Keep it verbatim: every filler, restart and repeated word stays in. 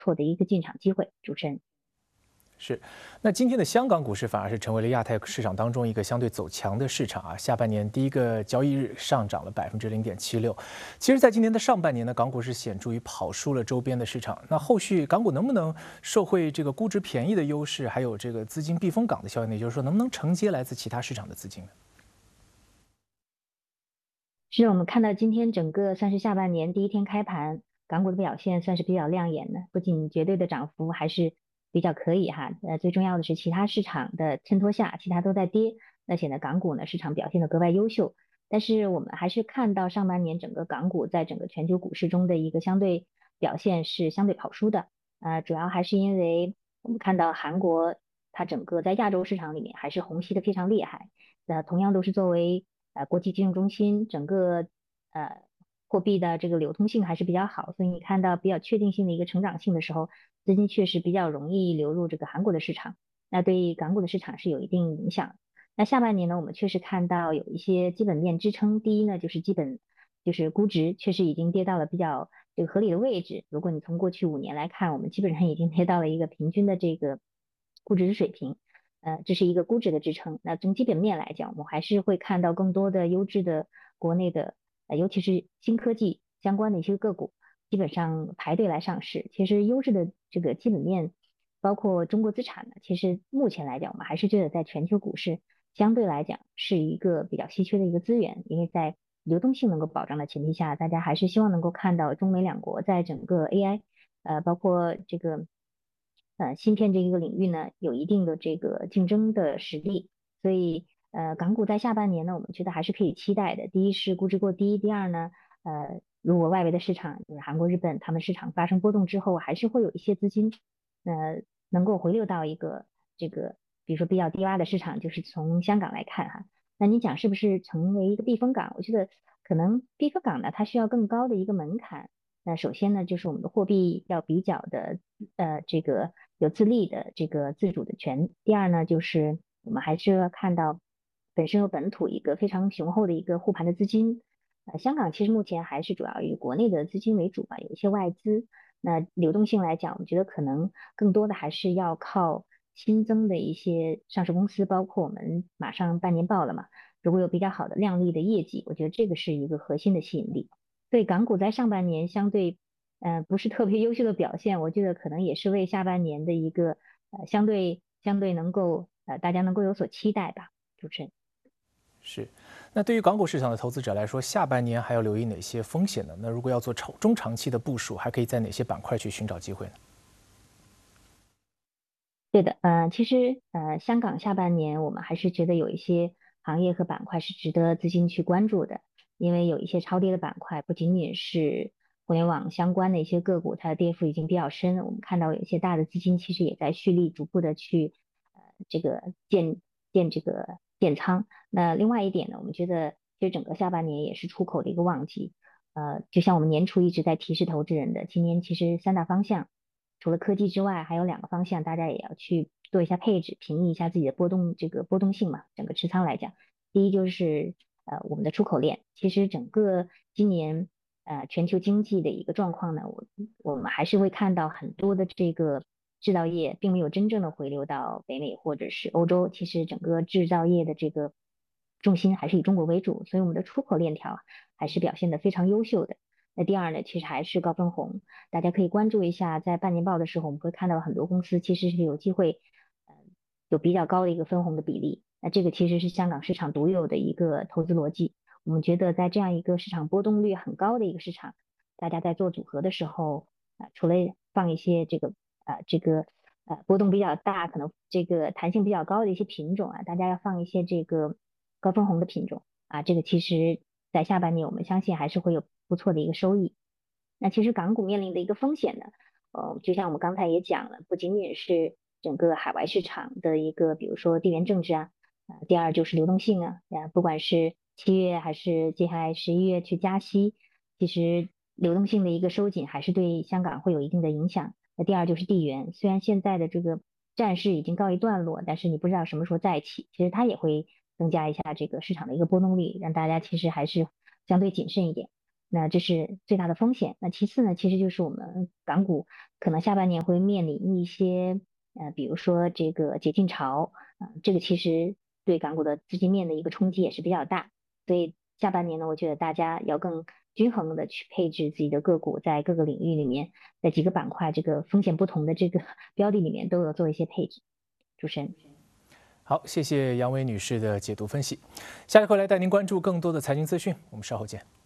错的一个进场机会。主持人。 是，那今天的香港股市反而是成为了亚太市场当中一个相对走强的市场啊。下半年第一个交易日上涨了百分之零点七六。其实，在今年的上半年呢，港股是显著于跑输了周边的市场。那后续港股能不能受惠这个估值便宜的优势，还有这个资金避风港的效应呢？也就是说，能不能承接来自其他市场的资金呢？ 是我们看到今天整个算是下半年第一天开盘，港股的表现算是比较亮眼的，不仅绝对的涨幅还是比较可以哈，呃，最重要的是其他市场的衬托下，其他都在跌，那显得港股呢市场表现的格外优秀。但是我们还是看到上半年整个港股在整个全球股市中的一个相对表现是相对跑输的，呃，主要还是因为我们看到韩国它整个在亚洲市场里面还是虹吸的非常厉害，呃，同样都是作为呃国际金融中心，整个呃货币的这个流通性还是比较好，所以你看到比较确定性的一个成长性的时候，资金确实比较容易流入这个韩国的市场，那对港股的市场是有一定影响。那下半年呢，我们确实看到有一些基本面支撑，第一呢就是基本就是估值确实已经跌到了比较这个合理的位置，如果你从过去五年来看，我们基本上已经跌到了一个平均的这个估值水平。呃，这是一个估值的支撑。那从基本面来讲，我们还是会看到更多的优质的国内的，呃，尤其是新科技相关的一些个股，基本上排队来上市。其实优质的这个基本面，包括中国资产呢，其实目前来讲，我们还是觉得在全球股市相对来讲是一个比较稀缺的一个资源，因为在流动性能够保障的前提下，大家还是希望能够看到中美两国在整个 A I，呃，包括这个。呃，芯片这一个领域呢，有一定的这个竞争的实力，所以呃，港股在下半年呢，我们觉得还是可以期待的。第一是估值过低，第二呢，呃，如果外围的市场，就是韩国、日本，他们市场发生波动之后，还是会有一些资金，呃，能够回流到一个这个，比如说比较低洼的市场，就是从香港来看哈。那你讲是不是成为一个避风港？我觉得可能避风港呢，它需要更高的一个门槛。那首先呢，就是我们的货币要比较的，呃，这个有自立的这个自主的权。第二呢，就是我们还是要看到本身有本土一个非常雄厚的一个护盘的资金。呃，香港其实目前还是主要以国内的资金为主吧，有一些外资。那流动性来讲，我觉得可能更多的还是要靠新增的一些上市公司，包括我们马上半年报了嘛，如果有比较好的亮丽的业绩，我觉得这个是一个核心的吸引力。对港股在上半年相对，呃，不是特别优秀的表现，我觉得可能也是为下半年的一个呃相对相对能够呃大家能够有所期待吧。主持人。 是，那对于港股市场的投资者来说，下半年还要留意哪些风险呢？那如果要做长中长期的部署，还可以在哪些板块去寻找机会呢？ 对的，呃，其实呃香港下半年我们还是觉得有一些行业和板块是值得资金去关注的，因为有一些超跌的板块，不仅仅是互联网相关的一些个股，它的跌幅已经比较深，我们看到有一些大的资金其实也在蓄力，逐步的去呃这个建建这个建仓。那另外一点呢，我们觉得其实整个下半年也是出口的一个旺季，呃，就像我们年初一直在提示投资人的，今年其实三大方向。除了科技之外，还有两个方向，大家也要去做一下配置，平抑一下自己的波动这个波动性嘛。整个持仓来讲，第一就是呃我们的出口链，其实整个今年呃全球经济的一个状况呢，我我们还是会看到很多的这个制造业并没有真正的回流到北美或者是欧洲，其实整个制造业的这个重心还是以中国为主，所以我们的出口链条还是表现得非常优秀的。那第二呢，其实还是高分红，大家可以关注一下，在半年报的时候，我们会看到很多公司其实是有机会，呃，有比较高的一个分红的比例。那这个其实是香港市场独有的一个投资逻辑。我们觉得在这样一个市场波动率很高的一个市场，大家在做组合的时候，啊、除了放一些这个啊、这个呃波动比较大，可能这个弹性比较高的一些品种啊，大家要放一些这个高分红的品种啊，这个其实在下半年我们相信还是会有不错的一个收益。那其实港股面临的一个风险呢，呃，就像我们刚才也讲了，不仅仅是整个海外市场的一个，比如说地缘政治啊，呃，第二就是流动性啊，啊，不管是七月还是接下来十一月去加息，其实流动性的一个收紧还是对香港会有一定的影响。那第二就是地缘，虽然现在的这个战事已经告一段落，但是你不知道什么时候再起，其实它也会增加一下这个市场的一个波动率，让大家其实还是相对谨慎一点。 那这是最大的风险。那其次呢，其实就是我们港股可能下半年会面临一些呃，比如说这个解禁潮啊、呃，这个其实对港股的资金面的一个冲击也是比较大。所以下半年呢，我觉得大家要更均衡的去配置自己的个股，在各个领域里面，在几个板块这个风险不同的这个标的里面都有做一些配置。主持人。 好，谢谢杨伟女士的解读分析。下一回来带您关注更多的财经资讯，我们稍后见。